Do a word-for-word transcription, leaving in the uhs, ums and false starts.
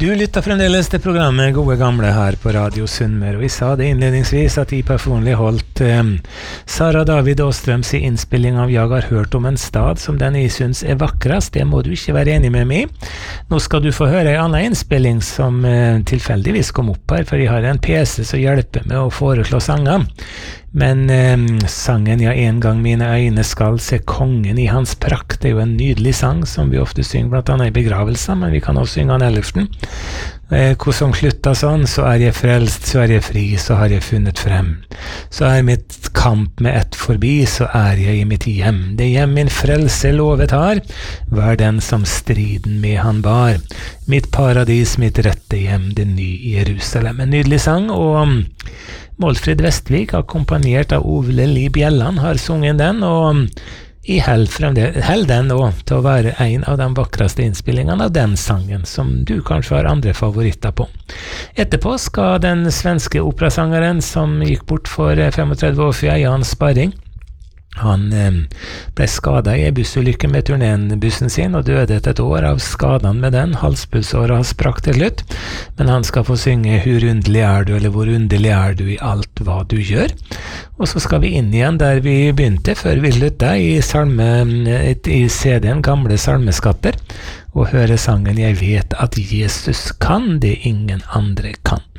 Du lytter fremdeles til programmet Gode Gamle her på Radio Sunnmøre, og vi sa det innledningsvis at jeg personlig holdt eh, Sara David Åstrøms i innspilling av Jeg har hørt om en stad som den jeg synes er vakrast. Det må du ikke være enig med meg. Nå skal du få høre en annen innspilling som eh, tilfeldigvis kom opp her, for jeg har en P C som hjelper med å foreslå sanger. Men eh, sangen «Ja, en gang mine øyne skal se kongen i hans prakt», det er jo en nydelig sang som vi ofte synger blant annet i begravelser, men vi kan også synge den ellers. Eh, hvor som slutta sånn, så er jeg frelst, så er jeg fri, så har jeg funnet frem. Så er mitt kamp med ett forbi, så er jeg i mitt hjem. Det hjem min frelse lovet har, var den som striden med han bar. Mitt paradis, mitt rette hjem, det nye Jerusalem. En nydelig sang, og Målfrid Vestvik, akkompagnert av Ole Li Bjelland, har sunget den, og i held, held den også til å være en av de vakreste innspillingene av den sangen, som du kanskje har andre favoritter på. Etterpå skal den svenske operasangeren som gikk bort for trettifem år siden, Jan Sparring, han eh, ble skadet i en bussulykke med turnébussen sin og døde etter et år av skadene med den. Halspulsåret sprakk til slutt, men han skal få synge «Hvor underlig er du», eller «Hvor underlig er du i alt hva du gjør». Og så skal vi inn igjen der vi begynte før vi slutta, i, salme, i C D-en Gamle salmeskatter, og høre sangen «Jeg vet at Jesus kan det ingen andre kan».